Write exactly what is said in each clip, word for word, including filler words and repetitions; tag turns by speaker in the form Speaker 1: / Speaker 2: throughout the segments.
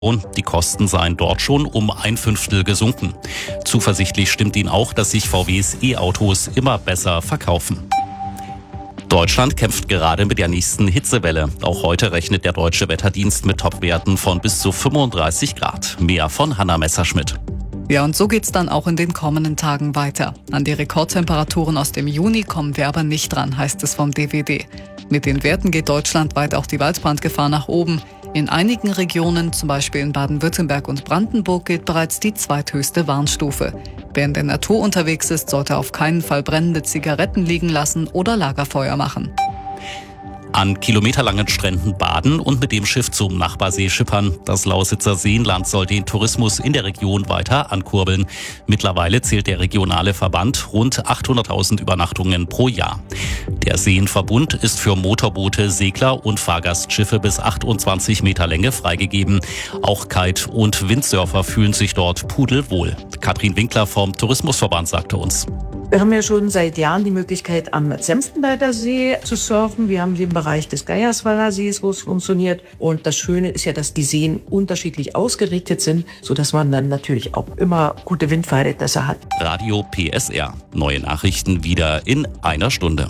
Speaker 1: Und die Kosten seien dort schon um ein Fünftel gesunken. Zuversichtlich stimmt ihn auch, dass sich V Ws E-Autos immer besser verkaufen. Deutschland kämpft gerade mit der nächsten Hitzewelle. Auch heute rechnet der Deutsche Wetterdienst mit Topwerten von bis zu fünfunddreißig Grad. Mehr von Hanna Messerschmidt.
Speaker 2: Ja, und so geht's dann auch in den kommenden Tagen weiter. An die Rekordtemperaturen aus dem Juni kommen wir aber nicht dran, heißt es vom D W D. Mit den Werten geht deutschlandweit auch die Waldbrandgefahr nach oben. In einigen Regionen, zum Beispiel in Baden-Württemberg und Brandenburg, gilt bereits die zweithöchste Warnstufe. Wer in der Natur unterwegs ist, sollte auf keinen Fall brennende Zigaretten liegen lassen oder Lagerfeuer machen.
Speaker 1: An kilometerlangen Stränden baden und mit dem Schiff zum Nachbarsee schippern. Das Lausitzer Seenland soll den Tourismus in der Region weiter ankurbeln. Mittlerweile zählt der regionale Verband rund achthunderttausend Übernachtungen pro Jahr. Der Seenverbund ist für Motorboote, Segler und Fahrgastschiffe bis achtundzwanzig Meter Länge freigegeben. Auch Kite- und Windsurfer fühlen sich dort pudelwohl. Katrin Winkler vom Tourismusverband sagte uns:
Speaker 3: Wir haben ja schon seit Jahren die Möglichkeit, am Zemstenleiter See zu surfen. Wir haben den Bereich des Geierswaller Sees, wo es funktioniert. Und das Schöne ist ja, dass die Seen unterschiedlich ausgerichtet sind, sodass man dann natürlich auch immer gute Windverhältnisse hat.
Speaker 1: Radio P S R. Neue Nachrichten wieder in einer Stunde.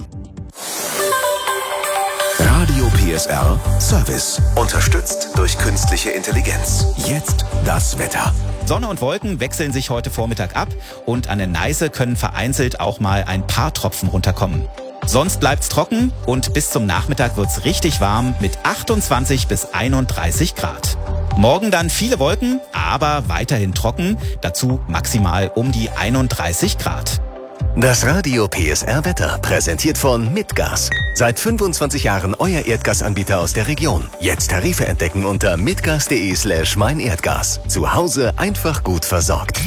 Speaker 4: Radio P S R Service. Unterstützt durch künstliche Intelligenz. Jetzt das Wetter.
Speaker 5: Sonne und Wolken wechseln sich heute Vormittag ab und an der Neiße können vereinzelt auch mal ein paar Tropfen runterkommen. Sonst bleibt's trocken und bis zum Nachmittag wird's richtig warm mit achtundzwanzig bis einunddreißig Grad. Morgen dann viele Wolken, aber weiterhin trocken, dazu maximal um die einunddreißig Grad.
Speaker 4: Das Radio P S R Wetter präsentiert von Mitgas. Seit fünfundzwanzig Jahren euer Erdgasanbieter aus der Region. Jetzt Tarife entdecken unter mitgas.de slash meinerdgas. Zu Hause einfach gut versorgt.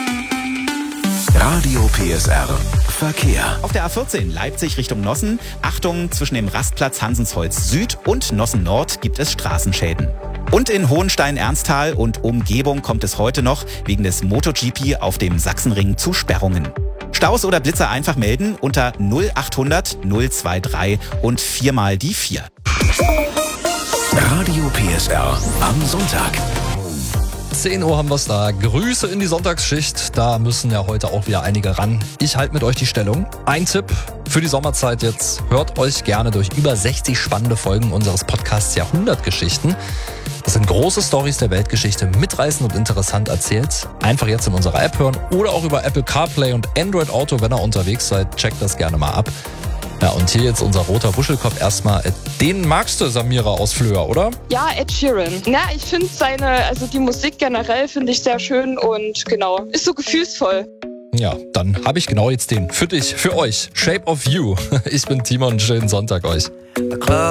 Speaker 4: Radio P S R Verkehr.
Speaker 5: Auf der A vierzehn Leipzig Richtung Nossen. Achtung, zwischen dem Rastplatz Hansensholz Süd und Nossen Nord gibt es Straßenschäden. Und in Hohenstein-Ernsthal und Umgebung kommt es heute noch wegen des MotoGP auf dem Sachsenring zu Sperrungen. Staus oder Blitzer einfach melden unter null achthundert null dreiundzwanzig und viermal die vier.
Speaker 4: Radio P S R am Sonntag.
Speaker 6: zehn Uhr haben wir es da. Grüße in die Sonntagsschicht. Da müssen ja heute auch wieder einige ran. Ich halte mit euch die Stellung. Ein Tipp für die Sommerzeit jetzt. Hört euch gerne durch über sechzig spannende Folgen unseres Podcasts Jahrhundertgeschichten. Das sind große Storys der Weltgeschichte, mitreißend und interessant erzählt. Einfach jetzt in unserer App hören oder auch über Apple CarPlay und Android Auto, wenn ihr unterwegs seid. Checkt das gerne mal ab. Ja, und hier jetzt unser roter Wuschelkopf erstmal. Den magst du, Samira aus Flöhr, oder?
Speaker 7: Ja, Ed Sheeran. Ja, ich finde seine, also die Musik generell finde ich sehr schön und genau, ist so gefühlsvoll.
Speaker 6: Ja, dann habe ich genau jetzt den für dich, für euch. Shape of You. Ich bin Timon, schönen Sonntag euch.